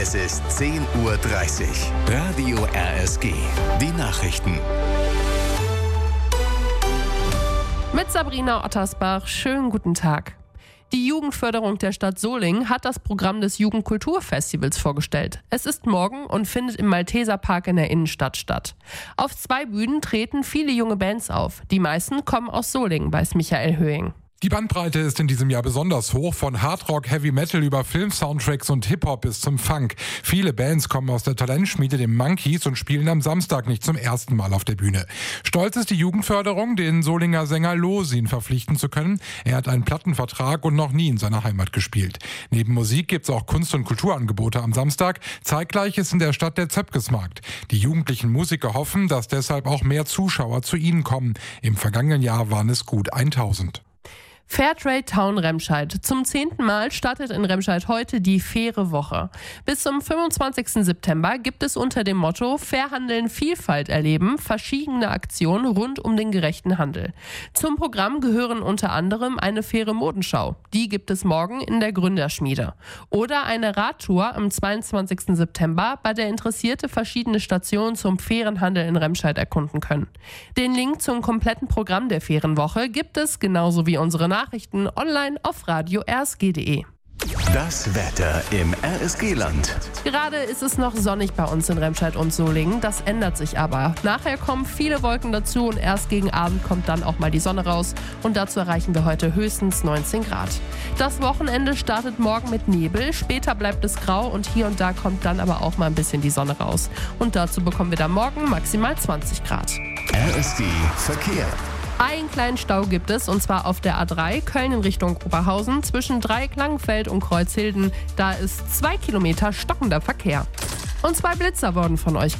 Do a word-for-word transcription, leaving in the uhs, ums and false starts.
Es ist zehn Uhr dreißig. Radio R S G. Die Nachrichten. Mit Sabrina Ottersbach. Schönen guten Tag. Die Jugendförderung der Stadt Solingen hat das Programm des Jugendkulturfestivals vorgestellt. Es ist morgen und findet im Malteserpark in der Innenstadt statt. Auf zwei Bühnen treten viele junge Bands auf. Die meisten kommen aus Solingen, weiß Michael Höhing. Die Bandbreite ist in diesem Jahr besonders hoch, von Hardrock, Heavy Metal über Film-Soundtracks und Hip-Hop bis zum Funk. Viele Bands kommen aus der Talentschmiede, dem Monkeys, und spielen am Samstag nicht zum ersten Mal auf der Bühne. Stolz ist die Jugendförderung, den Solinger Sänger Losin verpflichten zu können. Er hat einen Plattenvertrag und noch nie in seiner Heimat gespielt. Neben Musik gibt's auch Kunst- und Kulturangebote am Samstag. Zeitgleich ist in der Stadt der Zöpkesmarkt. Die jugendlichen Musiker hoffen, dass deshalb auch mehr Zuschauer zu ihnen kommen. Im vergangenen Jahr waren es gut tausend. Fairtrade Town Remscheid. Zum zehnten Mal startet in Remscheid heute die Faire Woche. Bis zum fünfundzwanzigsten September gibt es unter dem Motto Fair Handeln, Vielfalt erleben verschiedene Aktionen rund um den gerechten Handel. Zum Programm gehören unter anderem eine faire Modenschau. Die gibt es morgen in der Gründerschmiede. Oder eine Radtour am zweiundzwanzigsten September, bei der Interessierte verschiedene Stationen zum fairen Handel in Remscheid erkunden können. Den Link zum kompletten Programm der Fairen Woche gibt es, genauso wie unsere Nachrichten, online auf radio r s g punkt d e. Das Wetter im R S G-Land. Gerade ist es noch sonnig bei uns in Remscheid und Solingen. Das ändert sich aber. Nachher kommen viele Wolken dazu und erst gegen Abend kommt dann auch mal die Sonne raus. Und dazu erreichen wir heute höchstens neunzehn Grad. Das Wochenende startet morgen mit Nebel. Später bleibt es grau und hier und da kommt dann aber auch mal ein bisschen die Sonne raus. Und dazu bekommen wir dann morgen maximal zwanzig Grad. R S G Verkehr. Einen kleinen Stau gibt es, und zwar auf der A drei, Köln in Richtung Oberhausen, zwischen Dreiecklangenfeld und Kreuzhilden. Da ist zwei Kilometer stockender Verkehr. Und zwei Blitzer wurden von euch